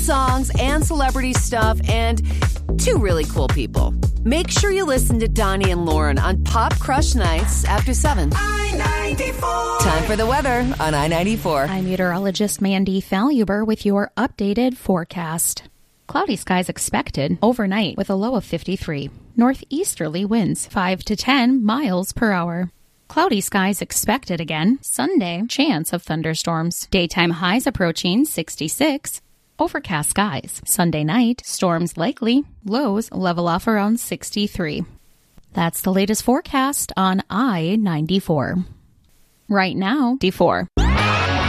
songs and celebrity stuff and two really cool people. Make sure you listen to Donnie and Lauren on Pop Crush Nights after 7. I-94. Time for the weather on I-94. I'm meteorologist Mandy Faluber with your updated forecast. Cloudy skies expected overnight with a low of 53. Northeasterly winds 5 to 10 miles per hour. Cloudy skies expected again. Sunday, chance of thunderstorms. Daytime highs approaching 66. Overcast skies. Sunday night, storms likely. Lows level off around 63. That's the latest forecast on I-94. Right now, D4.